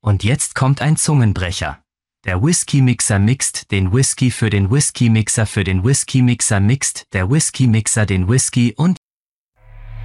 Und jetzt kommt ein Zungenbrecher. Der Whisky-Mixer mixt den Whisky für den Whisky-Mixer für den Whisky-Mixer mixt der Whisky-Mixer den Whisky und